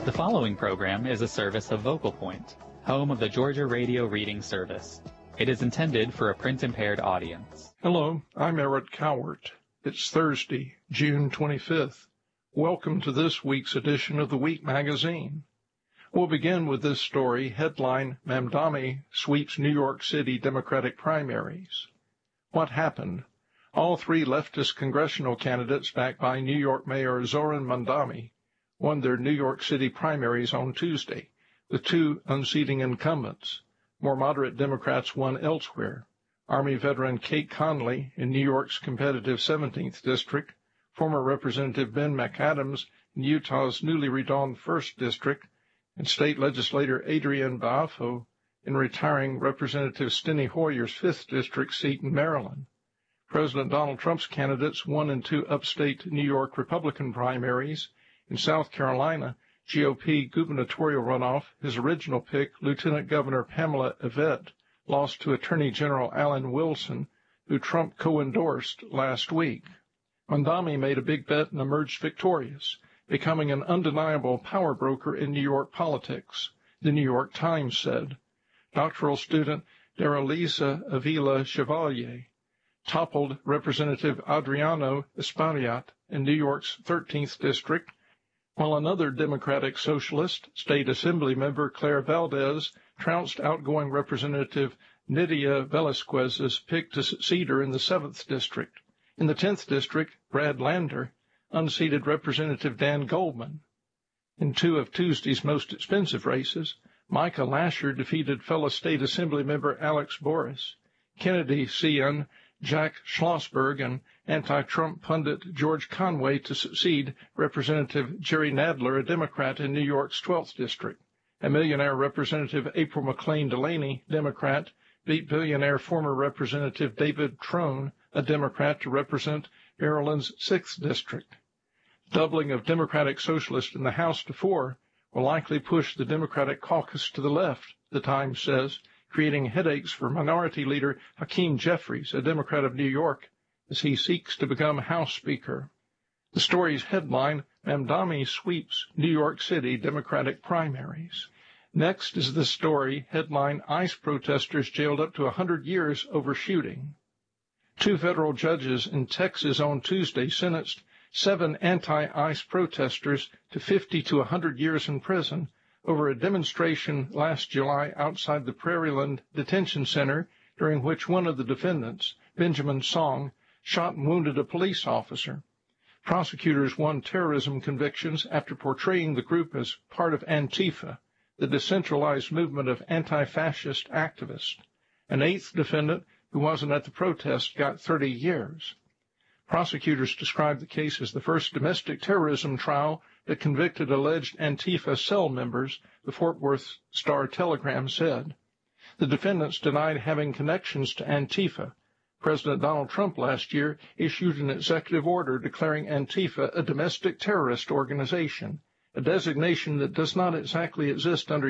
The following program is a service of Vocal Point, home of the Georgia Radio Reading Service. It is intended for a print-impaired audience. Hello, I'm Eric Cowart. It's Thursday, June 25th. Welcome to this week's edition of the Week Magazine. We'll begin with this story, headline, Mamdani sweeps New York City Democratic primaries. What happened? All three leftist congressional candidates backed by New York Mayor Zohran Mamdani won their New York City primaries on Tuesday, with two unseating incumbents. More moderate Democrats won elsewhere. Army veteran Kate Conley in New York's competitive 17th District, former Representative Ben McAdams in Utah's newly redawned 1st District, and state legislator Adrian Baafo in retiring Representative Steny Hoyer's 5th District seat in Maryland. President Donald Trump's candidates won in two upstate New York Republican primaries. In South Carolina, GOP gubernatorial runoff, his original pick, Lieutenant Governor Pamela Yvette, lost to Attorney General Alan Wilson, who Trump co-endorsed last week. Mamdani made a big bet and emerged victorious, becoming an undeniable power broker in New York politics, the New York Times said. Doctoral student Daralisa Avila Chevalier toppled Representative Adriano Espaillat in New York's 13th District, while another Democratic Socialist, State Assembly member Claire Valdez, trounced outgoing Representative Nydia Velasquez's pick to succeed her in the 7th District. In the 10th District, Brad Lander unseated Representative Dan Goldman. In two of Tuesday's most expensive races, Micah Lasher defeated fellow State Assembly member Alex Boris. Kennedy CN Jack Schlossberg and anti-Trump pundit George Conway to succeed Representative Jerry Nadler, a Democrat in New York's 12th District. A millionaire Representative April McLean Delaney, Democrat, beat billionaire former Representative David Trone, a Democrat, to represent Maryland's 6th District. Doubling of Democratic Socialists in the House to 4 will likely push the Democratic caucus to the left, the Times says, creating headaches for Minority Leader Hakeem Jeffries, a Democrat of New York, as he seeks to become House Speaker. The story's headline, Mamdani sweeps New York City Democratic primaries. Next is the story, headline, ICE protesters jailed up to 100 years over shooting. Two federal judges in Texas on Tuesday sentenced 7 anti-ICE protesters to 50 to 100 years in prison over a demonstration last July outside the Prairieland Detention Center, during which one of the defendants, Benjamin Song, shot and wounded a police officer. Prosecutors won terrorism convictions after portraying the group as part of Antifa, the decentralized movement of anti-fascist activists. An 8th defendant, who wasn't at the protest, got 30 years. Prosecutors described the case as the first domestic terrorism trial that convicted alleged Antifa cell members, the Fort Worth Star-Telegram said. The defendants denied having connections to Antifa. President Donald Trump last year issued an executive order declaring Antifa a domestic terrorist organization, a designation that does not exactly exist under